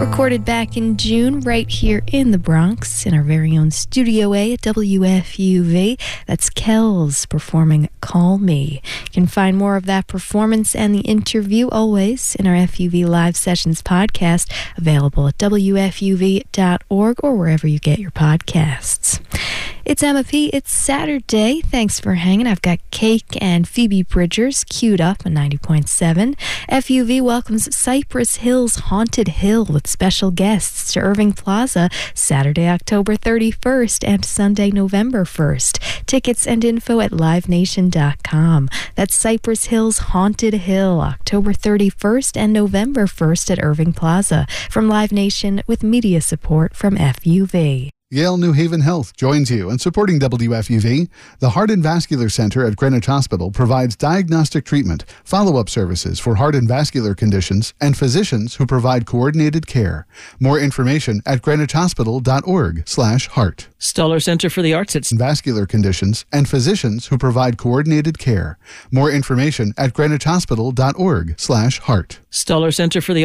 Recorded back in June right here in the Bronx in our very own Studio A at WFUV. That's Kells performing Call Me. You can find more of that performance and the interview always in our FUV Live Sessions podcast, available at WFUV.org or wherever you get your podcasts. It's Emma P. It's Saturday. Thanks for hanging. I've got Cake and Phoebe Bridgers queued up on 90.7. FUV welcomes Cypress Hill's Haunted Hill with special guests to Irving Plaza Saturday, October 31st and Sunday, November 1st. Tickets and info at livenation.com. That's Cypress Hill's Haunted Hill, October 31st and November 1st at Irving Plaza. From Live Nation with media support from FUV. Yale New Haven Health joins you in supporting WFUV. The Heart and Vascular Center at Greenwich Hospital provides diagnostic treatment, follow-up services for heart and vascular conditions, and physicians who provide coordinated care. More information at greenwichhospital.org/heart. Stoller Center for the Arts at Vascular conditions and physicians who provide coordinated care. More information at greenwichhospital.org/heart. Stoller Center for the